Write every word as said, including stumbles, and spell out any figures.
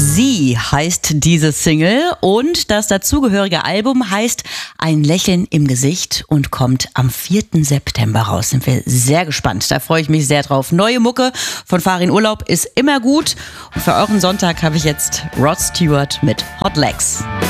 Sie heißt diese Single und das dazugehörige Album heißt Ein Lächeln im Gesicht und kommt am vierten September raus. Sind wir sehr gespannt. Da freue ich mich sehr drauf. Neue Mucke von Farin Urlaub ist immer gut. Und für euren Sonntag habe ich jetzt Rod Stewart mit Hot Legs.